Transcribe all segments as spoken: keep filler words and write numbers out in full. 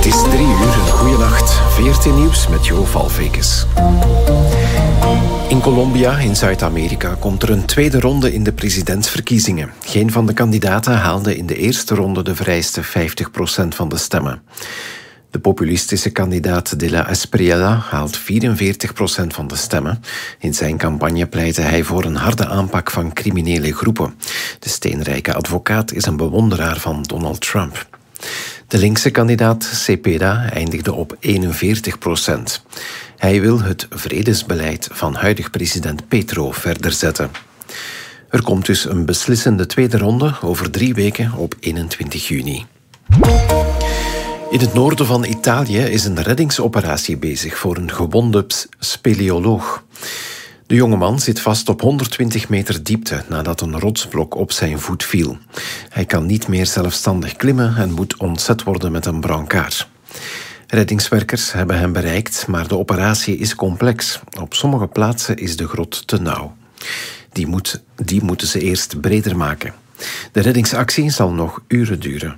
Het is drie uur, een goeie nacht. V R T Nieuws met Jo Valvekes. In Colombia, in Zuid-Amerika, komt er een tweede ronde in de presidentsverkiezingen. Geen van de kandidaten haalde in de eerste ronde de vereiste vijftig procent van de stemmen. De populistische kandidaat De La Espriella haalt vierenveertig procent van de stemmen. In zijn campagne pleitte hij voor een harde aanpak van criminele groepen. De steenrijke advocaat is een bewonderaar van Donald Trump. De linkse kandidaat Cepeda eindigde op eenenveertig procent. Hij wil het vredesbeleid van huidig president Petro verder zetten. Er komt dus een beslissende tweede ronde over drie weken op eenentwintig juni. In het noorden van Italië is een reddingsoperatie bezig voor een gewonde speleoloog. De jongeman zit vast op honderdtwintig meter diepte nadat een rotsblok op zijn voet viel. Hij kan niet meer zelfstandig klimmen en moet ontzet worden met een brancard. Reddingswerkers hebben hem bereikt, maar de operatie is complex. Op sommige plaatsen is de grot te nauw. Die, moet, die moeten ze eerst breder maken. De reddingsactie zal nog uren duren.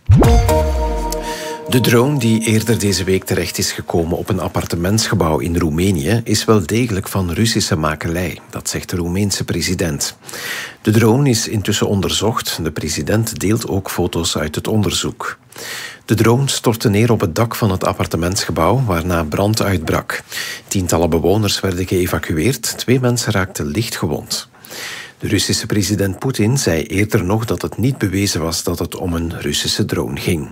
De drone die eerder deze week terecht is gekomen op een appartementsgebouw in Roemenië is wel degelijk van Russische makelij, dat zegt de Roemeense president. De drone is intussen onderzocht. De president deelt ook foto's uit het onderzoek. De drone stortte neer op het dak van het appartementsgebouw, waarna brand uitbrak. Tientallen bewoners werden geëvacueerd. Twee mensen raakten licht gewond. De Russische president Poetin zei eerder nog dat het niet bewezen was dat het om een Russische drone ging.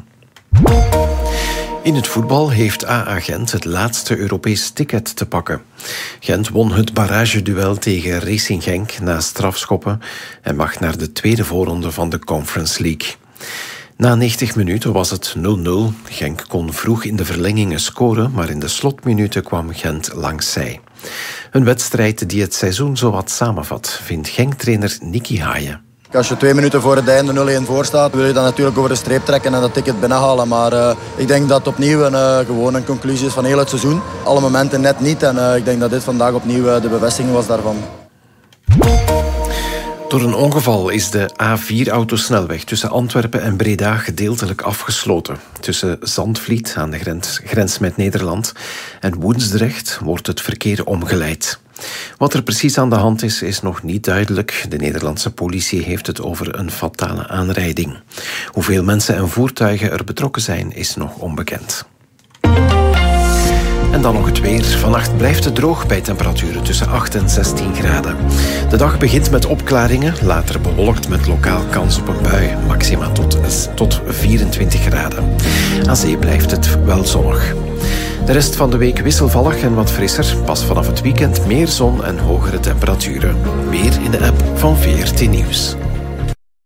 In het voetbal heeft A A Gent het laatste Europees ticket te pakken. Gent won het barrageduel tegen Racing Genk na strafschoppen en mag naar de tweede voorronde van de Conference League. Na negentig minuten was het nul nul. Genk kon vroeg in de verlengingen scoren, maar in de slotminuten kwam Gent langs zij. Een wedstrijd die het seizoen zowat samenvat, vindt Genk-trainer Nicky Haaien. Als je twee minuten voor het einde nul-een voor staat, wil je dan natuurlijk over de streep trekken en dat ticket binnenhalen. Maar uh, ik denk dat opnieuw een, uh, gewoon een conclusie is van heel het seizoen. Alle momenten net niet en uh, ik denk dat dit vandaag opnieuw uh, de bevestiging was daarvan. Door een ongeval is de A vier autosnelweg tussen Antwerpen en Breda gedeeltelijk afgesloten. Tussen Zandvliet aan de grens, grens met Nederland en Woensdrecht wordt het verkeer omgeleid. Wat er precies aan de hand is, is nog niet duidelijk. De Nederlandse politie heeft het over een fatale aanrijding. Hoeveel mensen en voertuigen er betrokken zijn, is nog onbekend. En dan nog het weer. Vannacht blijft het droog bij temperaturen tussen acht en zestien graden. De dag begint met opklaringen, later bewolkt met lokaal kans op een bui. Maxima tot, tot vierentwintig graden. Aan zee blijft het wel zonnig. De rest van de week wisselvallig en wat frisser. Pas vanaf het weekend meer zon en hogere temperaturen. Meer in de app van V R T Nieuws.